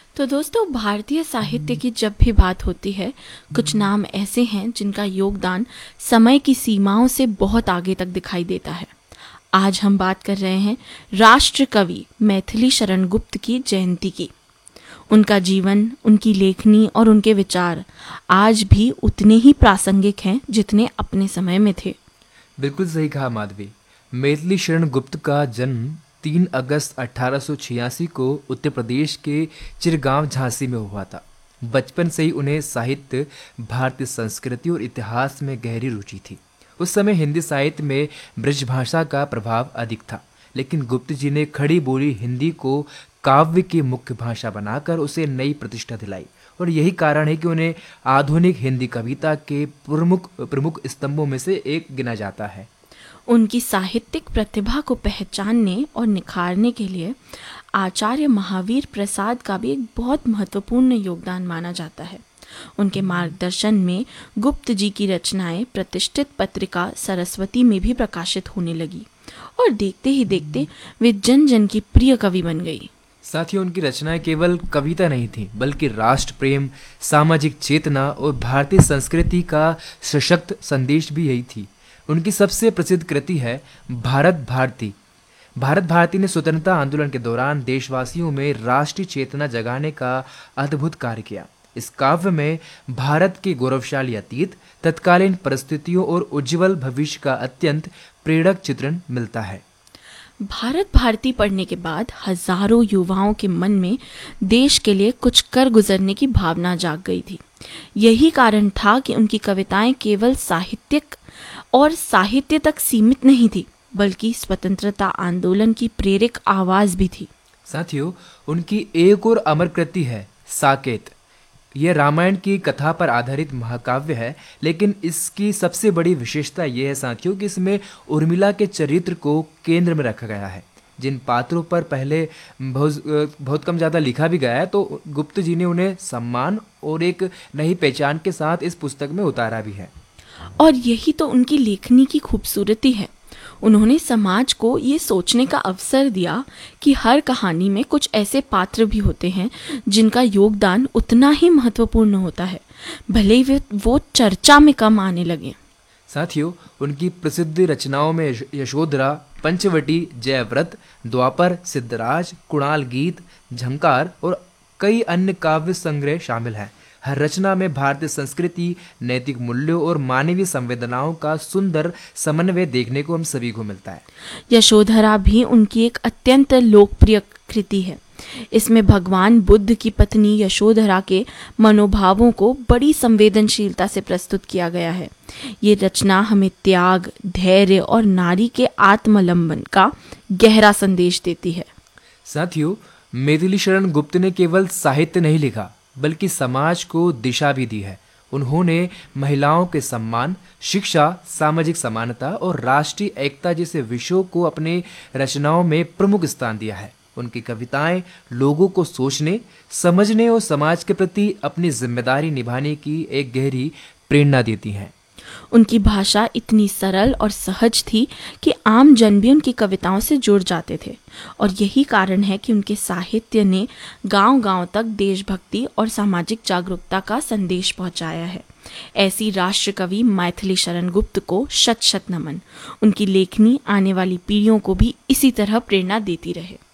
तो दोस्तों, भारतीय साहित्य की जब भी बात होती है, कुछ नाम ऐसे हैं जिनका योगदान समय की सीमाओं से बहुत आगे तक दिखाई देता है। आज हम बात कर रहे हैं राष्ट्र कवि मैथिली शरण गुप्त की जयंती की। उनका जीवन, उनकी लेखनी और उनके विचार आज भी उतने ही प्रासंगिक हैं जितने अपने समय में थे। बिल्कुल सही कहा माधवी। मैथिली शरण गुप्त का जन्म 3 अगस्त 1886 को उत्तर प्रदेश के चिरगांव झांसी में हुआ था। बचपन से ही उन्हें साहित्य, भारतीय संस्कृति और इतिहास में गहरी रुचि थी। उस समय हिंदी साहित्य में ब्रजभाषा का प्रभाव अधिक था, लेकिन गुप्त जी ने खड़ी बोली हिंदी को काव्य की मुख्य भाषा बनाकर उसे नई प्रतिष्ठा दिलाई। और यही कारण है कि उन्हें आधुनिक हिंदी कविता के प्रमुख स्तंभों में से एक गिना जाता है। उनकी साहित्यिक प्रतिभा को पहचानने और निखारने के लिए आचार्य महावीर प्रसाद का भी एक बहुत महत्वपूर्ण योगदान माना जाता है। उनके मार्गदर्शन में गुप्त जी की रचनाएं प्रतिष्ठित पत्रिका सरस्वती में भी प्रकाशित होने लगी और देखते ही देखते वे जन जन की प्रिय कवि बन गई। साथ ही उनकी रचनाएं केवल कविता नहीं थी, बल्कि राष्ट्र प्रेम, सामाजिक चेतना और भारतीय संस्कृति का सशक्त संदेश भी यही थी। उनकी सबसे प्रसिद्ध कृति है भारत भारती। भारत भारती ने स्वतंत्रता आंदोलन के दौरान देशवासियों में राष्ट्रीय चेतना जगाने का अद्भुत कार्य किया। इस काव्य में भारत के गौरवशाली अतीत, तत्कालीन परिस्थितियों और उज्जवल भविष्य का अत्यंत प्रेरक चित्रण मिलता है। भारत भारती पढ़ने के बाद हजारों युवाओं के मन में देश के लिए कुछ कर गुजरने की भावना जाग गई थी। यही कारण था कि उनकी कविताएं केवल साहित्य तक सीमित नहीं थी, बल्कि स्वतंत्रता आंदोलन की प्रेरक आवाज भी थी। साथियों, उनकी एक और अमर कृति है साकेत। यह रामायण की कथा पर आधारित महाकाव्य है, लेकिन इसकी सबसे बड़ी विशेषता यह है साथियों कि इसमें उर्मिला के चरित्र को केंद्र में रखा गया है। जिन पात्रों पर पहले बहुत कम ज़्यादा लिखा भी गया है, तो गुप्त जी ने उन्हें सम्मान और एक नई पहचान के साथ इस पुस्तक में उतारा भी है। और यही तो उनकी लेखनी की खूबसूरती है। उन्होंने समाज को ये सोचने का अवसर दिया कि हर कहानी में कुछ ऐसे पात्र भी होते हैं जिनका योगदान उतना ही महत्वपूर्ण होता है, भले ही वो चर्चा में कम आने लगे। साथियों, उनकी प्रसिद्ध रचनाओं में यशोधरा, पंचवटी, जयव्रत, द्वापर, सिद्धराज, कुणाल गीत, झंकार और कई अन्य काव्य संग्रह शामिल हैं। हर रचना में भारतीय संस्कृति, नैतिक मूल्यों और मानवीय संवेदनाओं का सुंदर समन्वय देखने को हम सभी को मिलता है। यशोधरा भी उनकी एक अत्यंत लोकप्रिय कृति है। इसमें भगवान बुद्ध की पत्नी यशोधरा के मनोभावों को बड़ी संवेदनशीलता से प्रस्तुत किया गया है। ये रचना हमें त्याग, धैर्य और नारी के आत्मलंबन का गहरा संदेश देती है। साथियों, मैथिली शरण गुप्त ने केवल साहित्य नहीं लिखा, बल्कि समाज को दिशा भी दी है। उन्होंने महिलाओं के सम्मान, शिक्षा, सामाजिक समानता और राष्ट्रीय एकता जैसे विषयों को अपने रचनाओं में प्रमुख स्थान दिया है। उनकी कविताएं लोगों को सोचने, समझने और समाज के प्रति अपनी जिम्मेदारी निभाने की एक गहरी प्रेरणा देती हैं। उनकी भाषा इतनी सरल और सहज थी कि आम जन भी उनकी कविताओं से जुड़ जाते थे, और यही कारण है कि उनके साहित्य ने गांव-गांव तक देशभक्ति और सामाजिक जागरूकता का संदेश पहुंचाया है। ऐसी राष्ट्र कवि मैथिली शरण गुप्त को शत शत नमन। उनकी लेखनी आने वाली पीढ़ियों को भी इसी तरह प्रेरणा देती रहे।